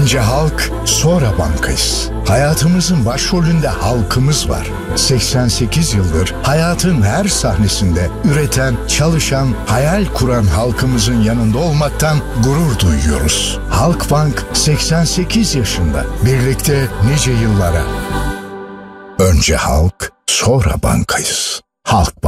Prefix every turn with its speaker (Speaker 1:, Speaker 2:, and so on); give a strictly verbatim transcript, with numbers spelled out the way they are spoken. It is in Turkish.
Speaker 1: Önce halk, sonra bankayız. Hayatımızın başrolünde halkımız var. seksen sekiz yıldır hayatın her sahnesinde üreten, çalışan, hayal kuran halkımızın yanında olmaktan gurur duyuyoruz. Halkbank seksen sekiz yaşında. Birlikte nice yıllara. Önce halk, sonra bankayız. Halkbank.